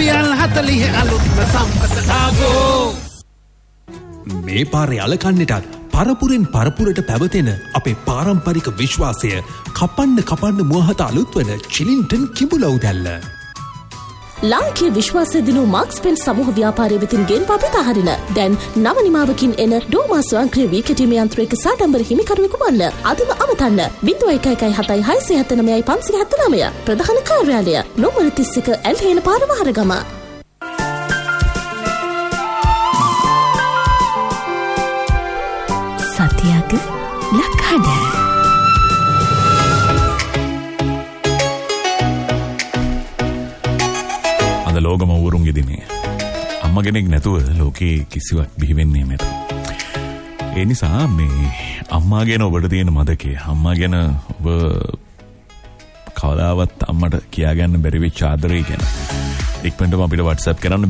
රුපියල් 40 අලුත්ම සම්පත ආගෝ. මේ පාරේ අලකන්නටත් පරපුරෙන් පරපුරට පැවතෙන අපේ පාරම්පරික විශ්වාසය කපන්න මුවහත අලුත් වන චිලින්ටන් කිඹුලව් දැල්ල. ලාංකීය විශ්වාසය දිනු මාක්ස් පෙන් සමූහ ව්‍යාපාරය වෙතින් ගෙන්වා පිටහරින දැන් නව නිමාවකින් එන ඩෝමා ස්වයංක්‍රීය වී කැටීමේ යන්ත්‍රයක සාඩම්බර හිමිකරුවෙකු වන්න. අදම අමතන්න 01176579 ප්‍රධාන කාර්යාලය නොමර 31 ඇල්හේන පාර මහරගම. සතියක ලක්හඩ ලෝකම ඌරුන් ගෙදිනේ අම්ම කෙනෙක් නැතුව ලෝකේ කිසිවක් බිහි වෙන්නේ නැත. ඒ නිසා මේ අම්මා ගැන ඔබට තියෙන මතකය අම්මා ගැන ඔබ කවදාවත් අම්මට කියාගන්න බැරි වෙච්ච ආදරය ගැන ඉක්මනටම අපිට WhatsApp කරන්න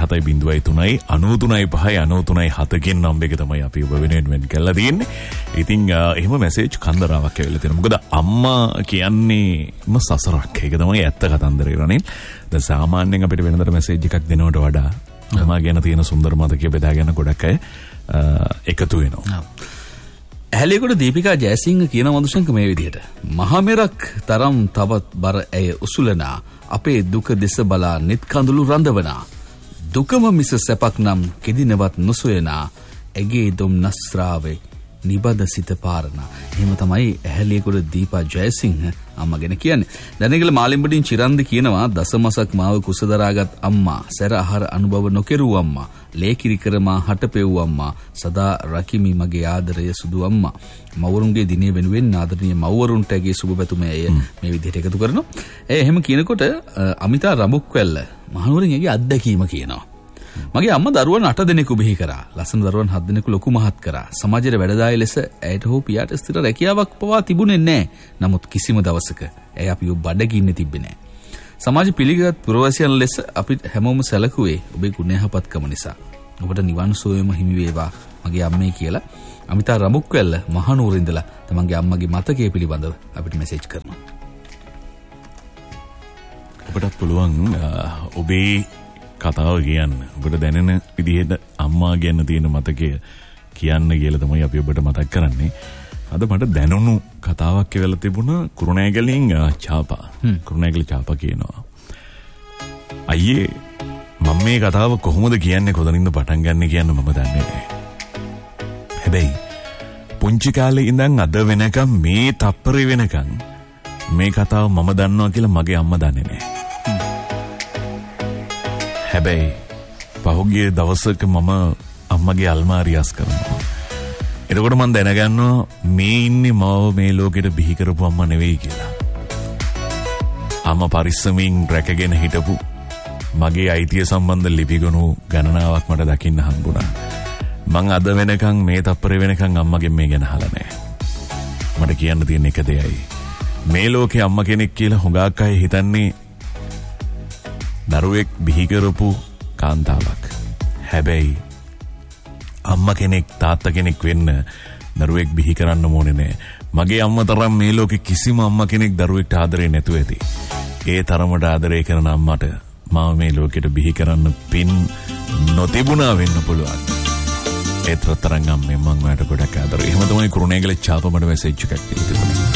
0.703.95.93.7 කියන නම්බර එක තමයි අපි ඔබ වෙනුවෙන් වෙන් කරලා තියෙන්නේ. ඉතින් එහෙම මැසේජ් කන්දරාවක් ඇවිල්ලා තියෙනවා. මොකද අම්මා කියන්නේම සසරක්. ඒක තමයි ඇත්ත කතන්දරේ රනිල්. දැන් සාමාන්‍යයෙන් අපිට වෙනදට මැසේජ් එකක් දෙනවට වඩා අම්මා ගැන තියෙන සුන්දර මතකය බෙදාගෙන ගොඩක් අය එකතු වෙනවා. ඇහැලියගොඩ දීපිකා ජයසිංහ කියන මදුෂංක මේ විදිහට මහමෙරක් තරම් තවත් බර ඇය උසුලනා අපේ දුක දෙස බලා net කඳුළු රඳවනා දුකම මිස සැපක් නම් කෙදිනවත් නොසොයනා ඇගේ දුම්නස්රාවේ නිබද සිත පාරනා. එහෙම තමයි ඇහැලියගොඩ දීපා ජයසිංහ අම්මා ගැන කියන්නේ. දැනගල මාලිම්බඩින් චිරන්දි කියනවා දසමසක් මාව කුසදරාගත් අම්මා සැර ආහාර අනුභව නොකෙරූ අම්මා ලේකිරි කරමා හටපෙව් අම්මා සදා රකිමි මගේ ආදරය සුදු අම්මා. මවරුන්ගේ දිනේ වෙනුවෙන් ආදරණීය මව්වරුන්ට ඇගේ සුබ පැතුම ඇය මේ විදිහට එකතු කරනවා. එහෙම කියනකොට අමිතා රඹුක්වැල්ල මහනුවරින් ඇගේ අත්දැකීම කියනවා. මගේ අම්මා දරුවන් 8 දෙනෙකු බිහි කරා. ලස්සන දරුවන් 7 දෙනෙකු ලොකු මහත් කරා. සමාජයේ වැඩදායී ලෙස ඇයට හෝ පියාට ස්ථිර රැකියාවක් පවා තිබුණේ නැහැ. නමුත් කිසිම දවසක ඇය අපිව බඩගින්නේ තිබ්බේ නැහැ. සමාජ පිළිගත් පුරවැසියන් ලෙස අපි හැමෝම සැලකුවේ ඔබේ ගුණයහපත්කම නිසා. ඔබට නිවන් සුවයම හිමි වේවා මගේ අම්මේ කියලා අමිතා රඹුක්වැල්ල මහනුවර ඉඳලා තමන්ගේ අම්මගේ මතකයේ පිළිබඳව අපිට මැසේජ් කරනවා. ඔබටත් පුළුවන් ඔබේ කතාව කියන්න. ඔබට දැනෙන විදිහට අම්මා ගැන තියෙන මතකය කියන්න කියලා තමයි අපි ඔබට මතක් කරන්නේ. අද මට දැනුණු කතාවක් කියලා තිබුණා කුරුණෑගලින් චාපා. කුරුණෑගල චාපා කියනවා. අයියේ මම මේ කතාව කොහොමද කියන්නේ කොතනින්ද පටන් ගන්න කියන්න මම දන්නේ නැහැ. හැබැයි පුංචි කාලේ ඉඳන් අද වෙනකම් මේ තප්පරේ වෙනකම් මේ කතාව මම දන්නවා කියලා මගේ අම්මා දන්නේ නැහැ. හැබැයි පහුගිය දවසක මම අම්මගේ අල්මාරිය අස් කරනවා. එතකොට මම දැනගන්නවා මේ ඉන්නේ මව මේ ලෝකෙට බිහි කරපු අම්මා නෙවෙයි කියලා. අම්මා පරිස්සමින් රැකගෙන හිටපු මගේ අයිතිය සම්බන්ධ ලිපිගොනු ගණනාවක් මට දකින්න හම්බුණා. මං අද වෙනකන් මේ තප්පරේ වෙනකන් අම්මගෙන් මේ ගැන අහලා නැහැ. මට කියන්න තියෙන එක දෙයයි. මේ ලෝකේ අම්මා කෙනෙක් කියලා හුඟක් අය හිතන්නේ දරුවෙක් බිහි කරපු කාන්තාවක්. හැබැයි අම්මා කෙනෙක් තාත්තා කෙනෙක් වෙන්න දරුවෙක් බිහි කරන්න ඕනේ නැහැ. මගේ අම්මා තරම් මේ ලෝකේ කිසිම අම්මා කෙනෙක් දරුවෙක්ට ආදරේ නැතුව ඇති. ඒ තරමට ආදරය කරන අම්මට මම මේ ලෝකෙට බිහි කරන්න පින් නොතිබුණා වෙන්න පුළුවන්. ඒත් තරංගම් මම මට ගොඩක් ආදරේ. එහෙම තමයි කුරුණෑගල චාපා මට මැසේජ් එකක් දෙන්න තිබුණේ.